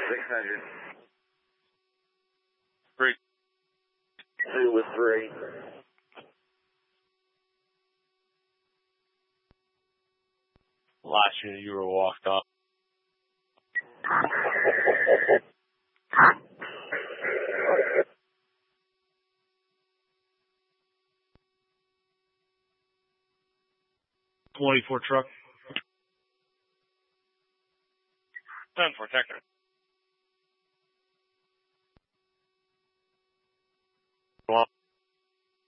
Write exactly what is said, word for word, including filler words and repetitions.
six hundred. Three. Two with three. Last unit, you were walked up. twenty-four truck. ten for Texas.